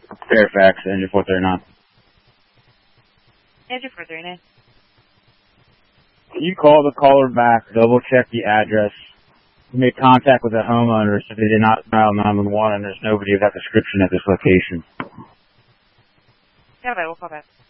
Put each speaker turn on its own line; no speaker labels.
Fairfax, engine 439.
Engine 439.
Can you call the caller back, double check the address, make contact with the homeowners if they did not dial 911 and there's nobody of that description at this location?
Yeah, we'll call back.